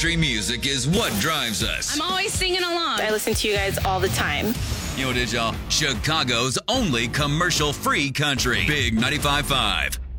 country music is what drives us. I'm always singing along. I listen to you guys all the time. You know what it is, y'all? Chicago's only commercial-free country. Big 95.5.